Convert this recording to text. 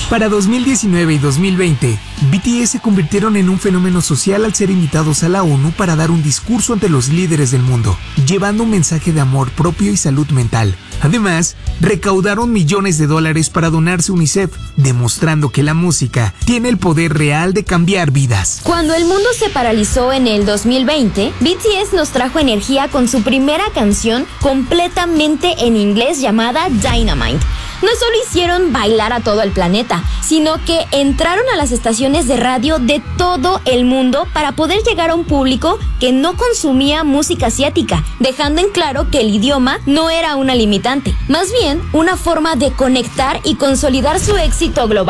Para 2019 y 2020, BTS se convirtieron en un fenómeno social al ser invitados a la ONU para dar un discurso ante los líderes del mundo, llevando un mensaje de amor propio y salud mental. Además, recaudaron millones de dólares para donarse a UNICEF, demostrando que la música tiene el poder real de cambiar vidas. Cuando el mundo se paralizó en el 2020, BTS nos trajo energía con su primera canción completamente en inglés llamada Dynamite. No solo hicieron bailar a todo el planeta, sino que entraron a las estaciones de radio de todo el mundo para poder llegar a un público que no consumía música asiática, dejando en claro que el idioma no era una limitante, más bien una forma de conectar y consolidar su éxito global.